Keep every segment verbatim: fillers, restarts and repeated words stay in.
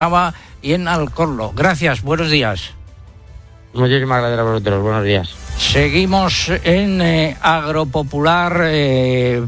y en Alcorlo. Gracias, buenos días. Muchísimas gracias a vosotros, buenos días. Seguimos en eh, Agropopular. Eh,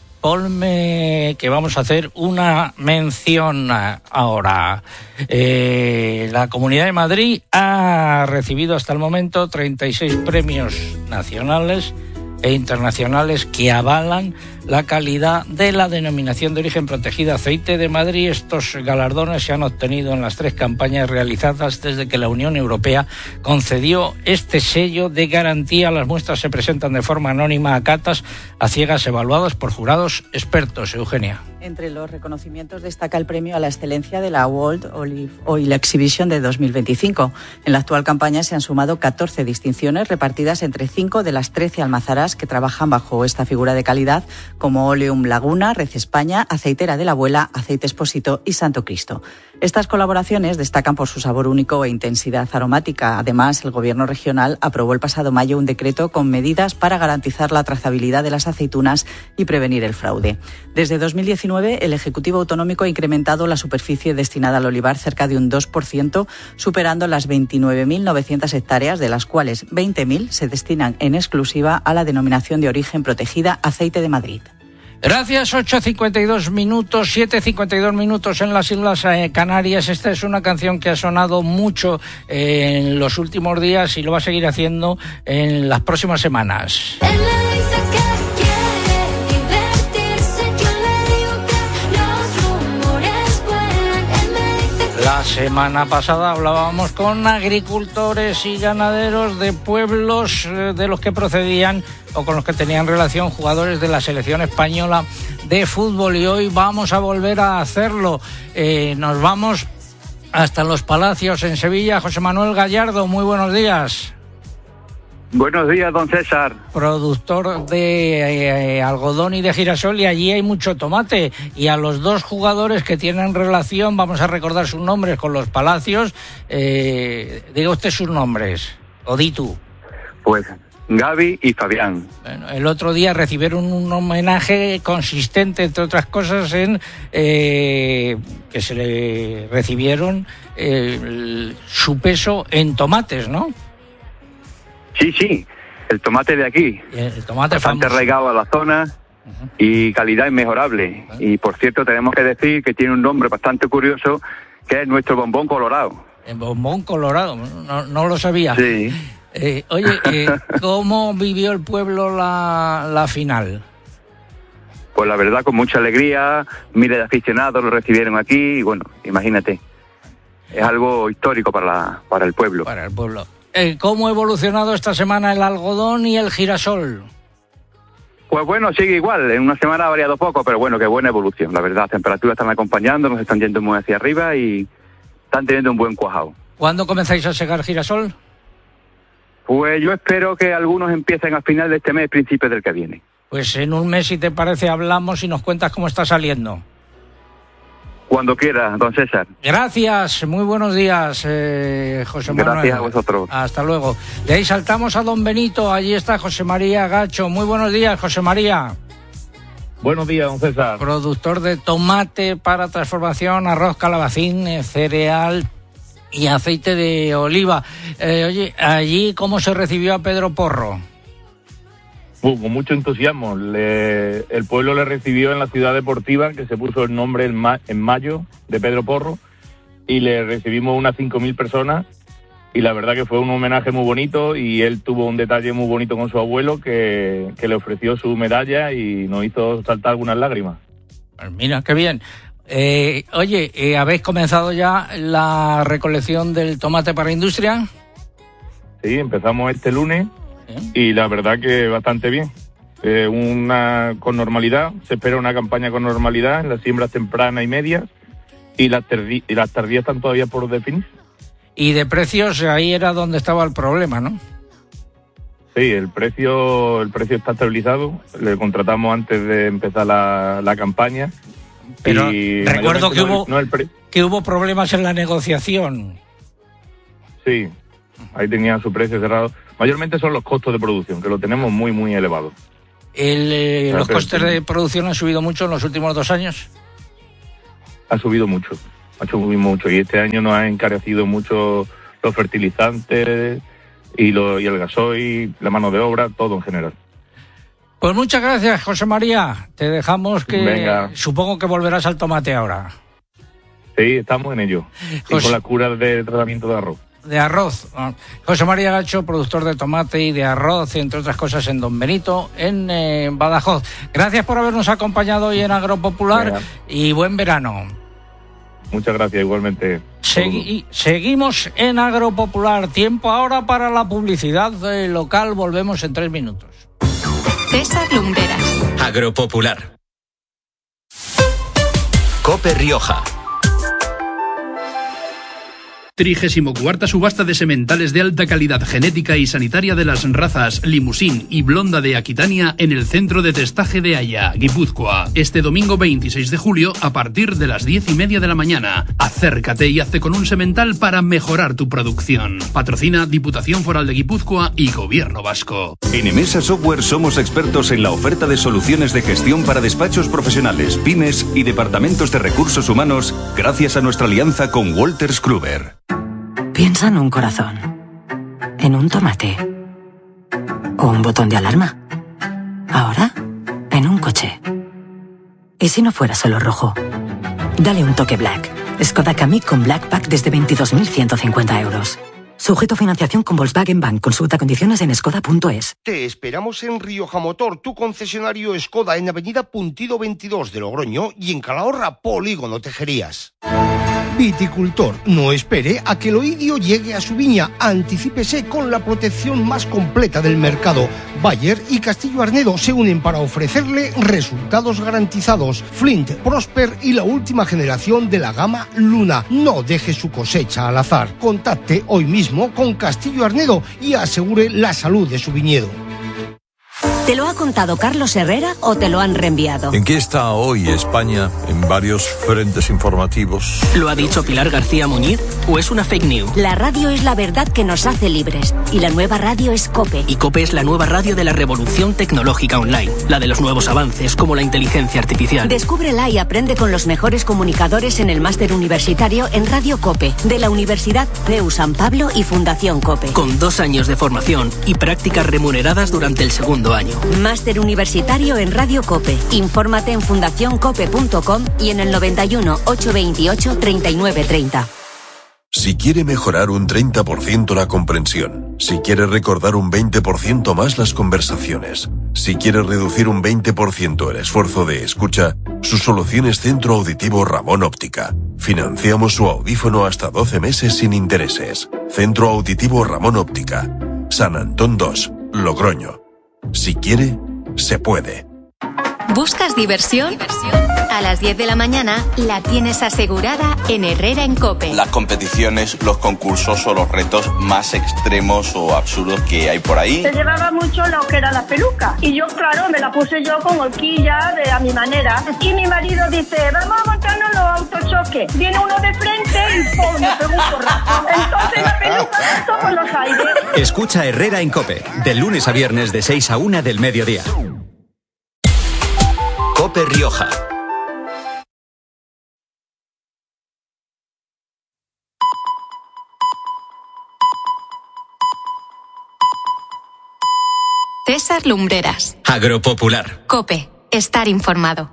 ponme que vamos a hacer una mención ahora. Eh, la Comunidad de Madrid ha recibido hasta el momento treinta y seis premios nacionales e internacionales que avalan la calidad de la denominación de origen protegida Aceite de Madrid. Estos galardones se han obtenido en las tres campañas realizadas desde que la Unión Europea concedió este sello de garantía. Las muestras se presentan de forma anónima a catas a ciegas evaluados por jurados expertos. Eugenia. Entre los reconocimientos destaca el premio a la excelencia de la World Olive Oil Exhibition de dos mil veinticinco. En la actual campaña se han sumado catorce distinciones repartidas entre cinco de las trece almazaras que trabajan bajo esta figura de calidad, como Oleum Laguna, Red España, Aceitera de la Abuela, Aceite Expósito y Santo Cristo. Estas colaboraciones destacan por su sabor único e intensidad aromática. Además, el Gobierno regional aprobó el pasado mayo un decreto con medidas para garantizar la trazabilidad de las aceitunas y prevenir el fraude. Desde dos mil diecinueve, el Ejecutivo Autonómico ha incrementado la superficie destinada al olivar cerca de un dos por ciento, superando las veintinueve mil novecientas hectáreas, de las cuales veinte mil se destinan en exclusiva a la denominación de origen protegida Aceite de Madrid. Gracias, ocho cincuenta y dos minutos, siete cincuenta y dos minutos en las Islas eh, Canarias. Esta es una canción que ha sonado mucho eh, en los últimos días y lo va a seguir haciendo en las próximas semanas. Él me dice que quiere divertirse, yo le digo que los rumores vuelan. Él me dice que... La semana pasada hablábamos con agricultores y ganaderos de pueblos eh, de los que procedían o con los que tenían relación jugadores de la selección española de fútbol, y hoy vamos a volver a hacerlo. Eh, nos vamos hasta Los Palacios, en Sevilla. José Manuel Gallardo, muy buenos días. Buenos días, don César. Productor de eh, algodón y de girasol, y allí hay mucho tomate. Y a los dos jugadores que tienen relación, vamos a recordar sus nombres con Los Palacios. Eh, diga usted sus nombres, o di tú. Pues... Gaby y Fabián. Bueno, el otro día recibieron un homenaje consistente, entre otras cosas, en eh, que se le recibieron eh, el, su peso en tomates, ¿no? Sí, sí, el tomate de aquí. El tomate bastante famoso, arraigado a la zona uh-huh. y calidad inmejorable. Uh-huh. Y por cierto, tenemos que decir que tiene un nombre bastante curioso, que es nuestro bombón colorado. El bombón colorado, no, no lo sabía. Sí. Eh, oye, eh, ¿cómo vivió el pueblo la, la final? Pues la verdad, con mucha alegría, miles de aficionados lo recibieron aquí y bueno, imagínate, es algo histórico para, la, para el pueblo. Para el pueblo. Eh, ¿Cómo ha evolucionado esta semana el algodón y el girasol? Pues bueno, sigue igual, en una semana ha variado poco, pero bueno, qué buena evolución, la verdad, las temperaturas están acompañando, nos están yendo muy hacia arriba y están teniendo un buen cuajado. ¿Cuándo comenzáis a segar girasol? Pues yo espero que algunos empiecen al final de este mes, principios del que viene. Pues en un mes, si te parece, hablamos y nos cuentas cómo está saliendo. Cuando quiera, don César. Gracias, muy buenos días, eh, José Manuel. Gracias a vosotros. Hasta luego. De ahí saltamos a Don Benito, allí está José María Gacho. Muy buenos días, José María. Buenos días, don César. Productor de tomate para transformación, arroz, calabacín, eh, cereal y aceite de oliva. Eh, oye, allí, ¿cómo se recibió a Pedro Porro? Uh, con mucho entusiasmo. Le, el pueblo le recibió en la ciudad deportiva, que se puso el nombre en, ma, en mayo de Pedro Porro, y le recibimos unas cinco mil personas, y la verdad que fue un homenaje muy bonito, y él tuvo un detalle muy bonito con su abuelo, que, que le ofreció su medalla y nos hizo saltar algunas lágrimas. Pues mira, qué bien. Eh, oye, eh, ¿habéis comenzado ya la recolección del tomate para industria? Sí, empezamos este lunes y la verdad que bastante bien. Eh, una con normalidad, se espera una campaña con normalidad en las siembras tempranas y medias, y las, terdi- y las tardías están todavía por definir. Y de precios, ahí era donde estaba el problema, ¿no? Sí, el precio, el precio está estabilizado. Le contratamos antes de empezar la, la campaña. Pero y recuerdo que, no, hubo, no el pre- que hubo problemas en la negociación. Sí, ahí tenían su precio cerrado. Mayormente son los costos de producción, que lo tenemos muy, muy elevados. El, eh, ¿Los costes de producción han subido mucho en los últimos dos años? Ha subido mucho. ha subido mucho. Y este año nos ha encarecido mucho los fertilizantes y, lo, y el gasoil, la mano de obra, todo en general. Pues muchas gracias, José María. Te dejamos que... Venga. Supongo que volverás al tomate ahora. Sí, estamos en ello. José... Y con la cura de tratamiento de arroz. De arroz. José María Gacho, productor de tomate y de arroz, entre otras cosas, en Don Benito, en eh, Badajoz. Gracias por habernos acompañado hoy en Agropopular. Venga. Y buen verano. Muchas gracias, igualmente. Segui- seguimos en Agropopular. Tiempo ahora para la publicidad local. Volvemos en tres minutos. César Lumbreras. Agropopular. COPE Rioja. trigésima cuarta subasta de sementales de alta calidad genética y sanitaria de las razas Limousin y Blonda de Aquitania en el centro de testaje de Haya, Guipúzcoa. Este domingo veintiséis de julio a partir de las diez y media de la mañana. Acércate y hazte con un semental para mejorar tu producción. Patrocina Diputación Foral de Guipúzcoa y Gobierno Vasco. En Emesa Software somos expertos en la oferta de soluciones de gestión para despachos profesionales, pymes y departamentos de recursos humanos gracias a nuestra alianza con Wolters Kluwer. Piensa en un corazón, en un tomate o un botón de alarma. Ahora, en un coche. ¿Y si no fuera solo rojo? Dale un toque Black. Skoda Kamiq con Black Pack desde veintidós mil ciento cincuenta euros. Sujeto a financiación con Volkswagen Bank. Consulta condiciones en skoda punto es. Te esperamos en Rioja Motor, tu concesionario Skoda, en Avenida Puntido veintidós de Logroño y en Calahorra, Polígono Tejerías. Viticultor, no espere a que el oidio llegue a su viña. Anticípese con la protección más completa del mercado. Bayer y Castillo Arnedo se unen para ofrecerle resultados garantizados. Flint, Prosper y la última generación de la gama Luna. No deje su cosecha al azar. Contacte hoy mismo con Castillo Arnedo y asegure la salud de su viñedo. ¿Te lo ha contado Carlos Herrera o te lo han reenviado? ¿En qué está hoy España en varios frentes informativos? ¿Lo ha dicho Pilar García Muñiz o es una fake news? La radio es la verdad que nos hace libres y la nueva radio es COPE. Y COPE es la nueva radio de la revolución tecnológica online, la de los nuevos avances como la inteligencia artificial. Descúbrela y aprende con los mejores comunicadores en el máster universitario en Radio COPE de la Universidad C E U San Pablo y Fundación COPE. Con dos años de formación y prácticas remuneradas durante el segundo año. Máster universitario en Radio COPE. Infórmate en fundación cope punto com y en el noventa y uno, ochocientos veintiocho, treinta y nueve treinta. Si quiere mejorar un treinta por ciento la comprensión, si quiere recordar un veinte por ciento más las conversaciones, si quiere reducir un veinte por ciento el esfuerzo de escucha, su solución es Centro Auditivo Ramón Óptica. Financiamos su audífono hasta doce meses sin intereses. Centro Auditivo Ramón Óptica. San Antón dos, Logroño. Si quiere, se puede. ¿Buscas diversión? A las diez de la mañana la tienes asegurada en Herrera en COPE. Las competiciones, los concursos o los retos más extremos o absurdos que hay por ahí. Se llevaba mucho lo que era la peluca. Y yo, claro, me la puse yo con horquilla de a mi manera. Y mi marido dice, vamos a montarnos los autochoques. Viene uno de frente y ¡pum! Me pegó un porrazo. Entonces la peluca saltó por los aires. Escucha Herrera en COPE, de lunes a viernes de seis a una del mediodía. COPE Rioja. César Lumbreras. Agropopular. COPE. Estar informado.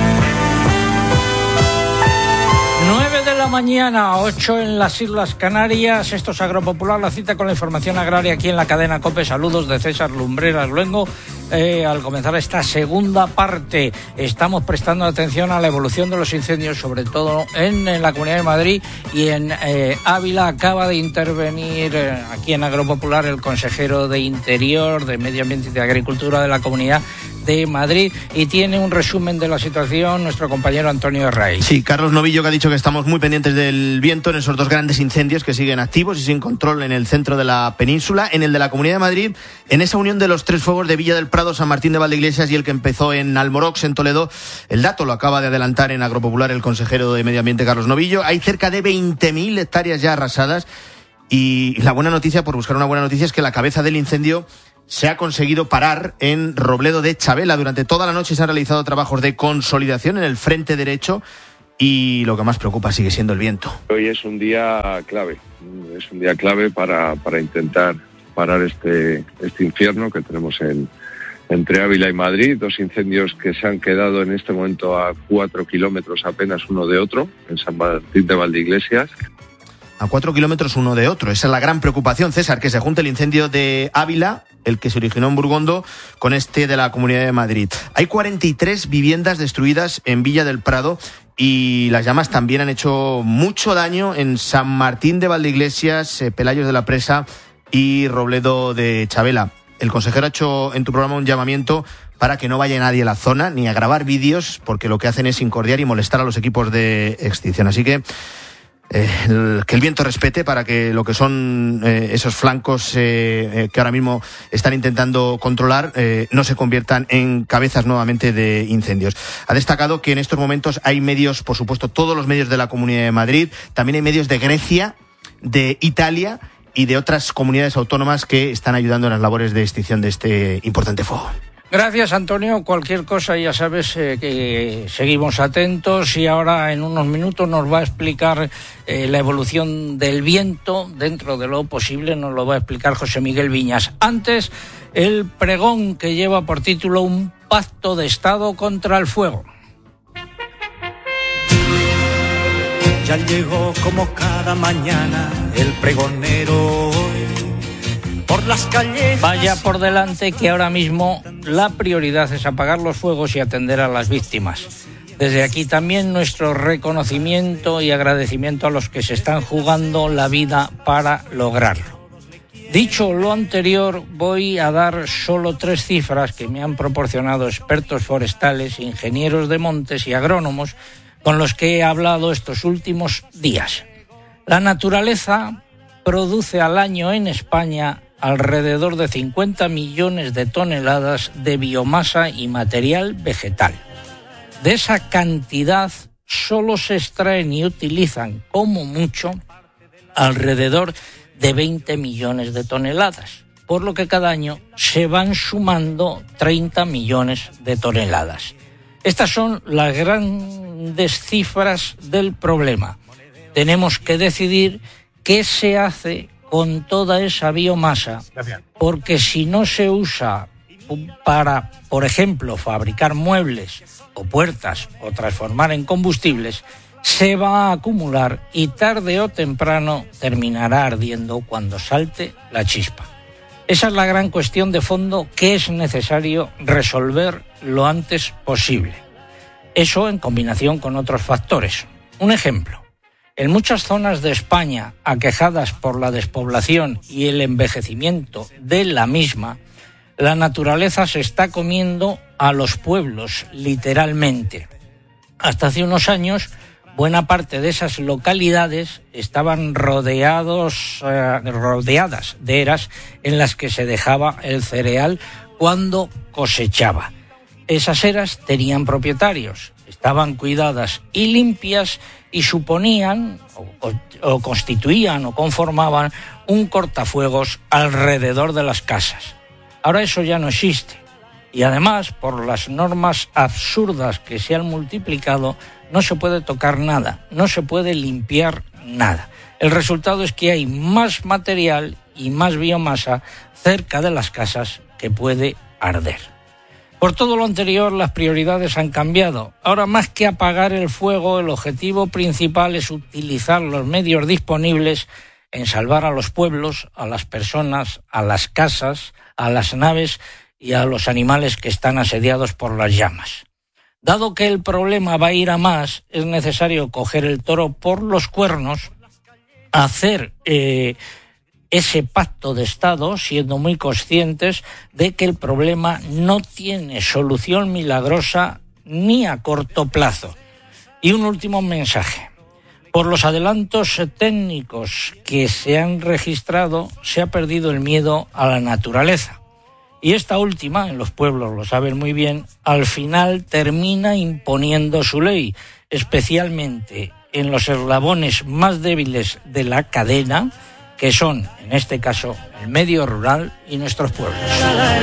nueve de la mañana, ocho en las Islas Canarias. Esto es Agropopular, la cita con la información agraria aquí en la cadena COPE. Saludos de César Lumbreras Luengo. Eh, al comenzar esta segunda parte, estamos prestando atención a la evolución de los incendios, sobre todo en, en la Comunidad de Madrid y en eh, Ávila. Acaba de intervenir eh, aquí en Agropopular el consejero de Interior, de Medio Ambiente y de Agricultura de la Comunidad de Madrid, y tiene un resumen de la situación nuestro compañero Antonio Herray. Sí, Carlos Novillo, que ha dicho que estamos muy pendientes del viento en esos dos grandes incendios que siguen activos y sin control en el centro de la península, en el de la Comunidad de Madrid, en esa unión de los tres fuegos de Villa del Prado, San Martín de Valdeiglesias y el que empezó en Almorox, en Toledo. El dato lo acaba de adelantar en Agropopular el consejero de Medio Ambiente, Carlos Novillo. Hay cerca de veinte mil hectáreas ya arrasadas, y la buena noticia, por buscar una buena noticia, es que la cabeza del incendio se ha conseguido parar en Robledo de Chabela. Durante toda la noche se han realizado trabajos de consolidación en el frente derecho y lo que más preocupa sigue siendo el viento. Hoy es un día clave, es un día clave para, para intentar parar este, este infierno que tenemos en, entre Ávila y Madrid, dos incendios que se han quedado en este momento a cuatro kilómetros apenas uno de otro, en San Martín de Valdeiglesias. A cuatro kilómetros uno de otro. Esa es la gran preocupación, César, que se junte el incendio de Ávila, el que se originó en Burgondo, con este de la Comunidad de Madrid. Hay cuarenta y tres viviendas destruidas en Villa del Prado y las llamas también han hecho mucho daño en San Martín de Valdeiglesias, eh, Pelayos de la Presa y Robledo de Chavela. El consejero ha hecho en tu programa un llamamiento para que no vaya nadie a la zona ni a grabar vídeos, porque lo que hacen es incordiar y molestar a los equipos de extinción. Así que eh, el, que el viento respete para que lo que son eh, esos flancos eh, eh, que ahora mismo están intentando controlar eh, no se conviertan en cabezas nuevamente de incendios. Ha destacado que en estos momentos hay medios, por supuesto, todos los medios de la Comunidad de Madrid, también hay medios de Grecia, de Italia y de otras comunidades autónomas que están ayudando en las labores de extinción de este importante fuego. Gracias, Antonio. Cualquier cosa, ya sabes eh, que seguimos atentos, y ahora en unos minutos nos va a explicar eh, la evolución del viento. Dentro de lo posible nos lo va a explicar José Miguel Viñas. Antes, el pregón que lleva por título Un pacto de Estado contra el fuego. Ya llegó como cada mañana el pregonero hoy por las calles. Vaya por delante que ahora mismo la prioridad es apagar los fuegos y atender a las víctimas. Desde aquí también nuestro reconocimiento y agradecimiento a los que se están jugando la vida para lograrlo. Dicho lo anterior, voy a dar solo tres cifras que me han proporcionado expertos forestales, ingenieros de montes y agrónomos con los que he hablado estos últimos días. La naturaleza produce al año en España alrededor de cincuenta millones de toneladas de biomasa y material vegetal. De esa cantidad solo se extraen y utilizan como mucho alrededor de veinte millones de toneladas, por lo que cada año se van sumando treinta millones de toneladas. Estas son las grandes cifras del problema. Tenemos que decidir qué se hace con toda esa biomasa, porque si no se usa para, por ejemplo, fabricar muebles o puertas o transformar en combustibles, se va a acumular y tarde o temprano terminará ardiendo cuando salte la chispa. Esa es la gran cuestión de fondo que es necesario resolver lo antes posible. Eso en combinación con otros factores. Un ejemplo. En muchas zonas de España aquejadas por la despoblación y el envejecimiento de la misma, la naturaleza se está comiendo a los pueblos, literalmente. Hasta hace unos años, buena parte de esas localidades estaban rodeados, eh, rodeadas de eras en las que se dejaba el cereal cuando cosechaba. Esas eras tenían propietarios, estaban cuidadas y limpias y suponían o, o, o constituían o conformaban un cortafuegos alrededor de las casas. Ahora eso ya no existe y además, por las normas absurdas que se han multiplicado, no se puede tocar nada, no se puede limpiar nada. El resultado es que hay más material y más biomasa cerca de las casas que puede arder. Por todo lo anterior, las prioridades han cambiado. Ahora, más que apagar el fuego, el objetivo principal es utilizar los medios disponibles en salvar a los pueblos, a las personas, a las casas, a las naves y a los animales que están asediados por las llamas. Dado que el problema va a ir a más, es necesario coger el toro por los cuernos, hacer eh, ese pacto de Estado, siendo muy conscientes de que el problema no tiene solución milagrosa ni a corto plazo. Y un último mensaje. Por los adelantos técnicos que se han registrado, se ha perdido el miedo a la naturaleza. Y esta última, en los pueblos lo saben muy bien, al final termina imponiendo su ley, especialmente en los eslabones más débiles de la cadena, que son, en este caso, el medio rural y nuestros pueblos.